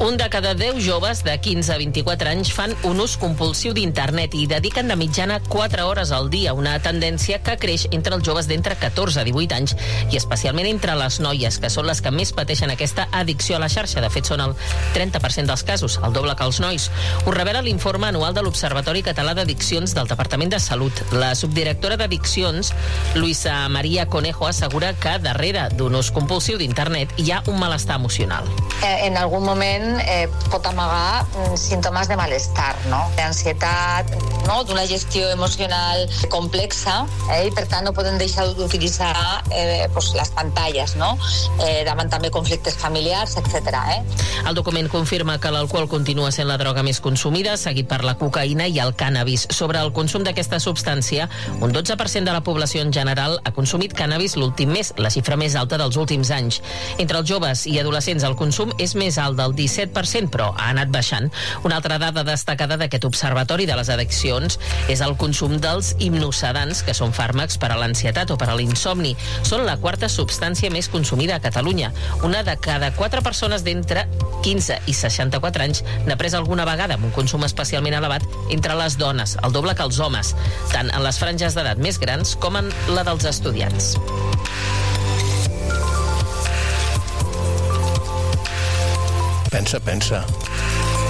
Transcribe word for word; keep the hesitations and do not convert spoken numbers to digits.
Un de cada deu joves de quinze a vint-i-quatre anys fan un ús compulsiu d'internet i dediquen de mitjana quatre hores al dia, una tendència que creix entre els joves d'entre catorze a divuit anys i especialment entre les noies, que són les que més pateixen aquesta addicció a la xarxa. De fet, són el trenta per cent dels casos, el doble que els nois. Ho revela l'informe anual de l'Observatori Català d'Addiccions del Departament de Salut. La subdirectora d'Addiccions, Luisa María Conejo, assegura que darrere d'un ús compulsiu d'internet hi ha un malestar emocional. Eh, en algun moment eh, pot amagar mm, símptomes de malestar, no? D'ansietat, no? D'una gestió emocional complexa, eh? I per tant no poden deixar d'utilitzar eh, pues, les pantalles, no? Eh, davant també conflictes familiars, etcètera. Eh? El document confirma que l'alcohol continua sent la droga més consumida, seguit per la cocaïna i el cànnabis. Sobre el consum d'aquesta substància, un dotze per cent de la població en general ha consumit cànnabis l'últim mes, la xifra més alta dels últims anys. Entre els joves i adolescents el consum és més alt del disset per cent, però ha anat baixant. Una altra dada destacada d'aquest observatori de les addiccions és el consum dels hipnosedants, que són fàrmacs per a l'ansietat o per a l'insomni. Són la quarta substància més consumida a Catalunya. Una de cada quatre persones d'entre quinze i seixanta-quatre anys n'ha pres alguna vegada, amb un consum especialment elevat entre les dones, el doble que els homes, tant en les franges d'edat més grans com en la dels estudiants. Pensa, pensa.